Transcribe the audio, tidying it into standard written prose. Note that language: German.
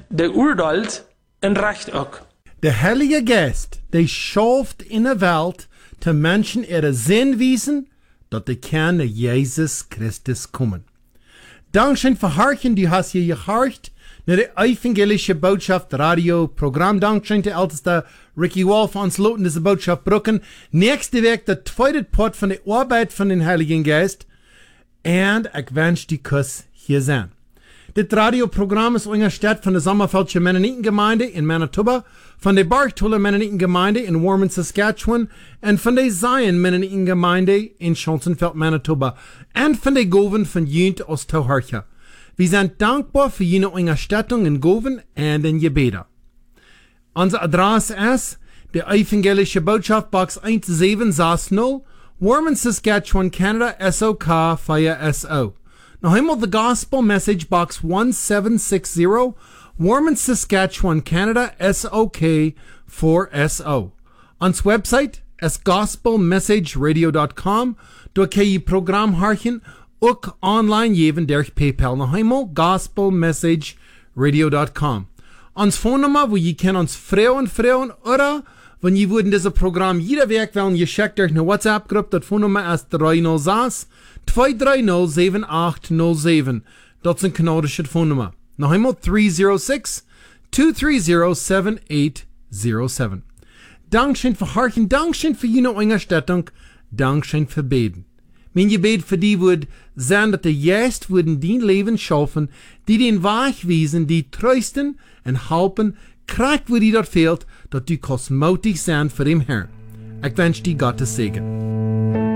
der urteilt en recht auch. Der Heilige Geist, der schafft in der Welt, zu Menschen ihre Sinnwesen, dass die Kern Jesus Christus kommen. Dankeschön für Harchen, du hast hier gehorcht, nach der evangelische Botschaft Radio Programm. Dankeschön der älteste Ricky Wolf ans Loten diese Botschaft brücken. Nächste Woche der zweite Part von der Arbeit von den Heiligen Geist. Und ich wünsche die Kuss hier sein. Das Radioprogramm ist unterstützt von der Sommerfeldsche Mennonitengemeinde in Manitoba, von der Barktola Mennonitengemeinde in Warman, Saskatchewan und von der Zion Mennonitengemeinde in Schonzenfeld, Manitoba und von der Goven von Jünt aus Tauharcha. Wir sind dankbar für jene Unterstützung in Goven und in Gebeda. Unsere Adresse ist der Evangelische Botschaft Box 1760, Warman, Saskatchewan, Canada, SOK 4SO. Noch einmal the Gospel Message Box 1760, Warman, Saskatchewan, Canada, SOK 4SO. Ons website is gospelmessageradio.com. Daar kan je program harken, ook online geven durch PayPal. Nog einmal gospelmessageradio.com. Ons phonenummer, wo je kan ons vragen, oder wenn je würden dieses Programm jeder Weg wollen, je schickt durch eine WhatsApp-Gruppe, das Phonenummer ist 306 230 7807. Das ist ein kanadisches Phonenummer. Noch einmal 306 230 7807. Dankeschön für Harchen, Dankeschön für jene Unterstützung, Dankeschön für Beten. Mein Gebet für die wird sein, dass die Geist würden dein Leben schaffen, die den Weg wiesen, die trösten und helfen, Kraft, wo die dort fehlt, dass du kosmotisch sein für den Herrn. Ich wünsche dir Gottes Segen.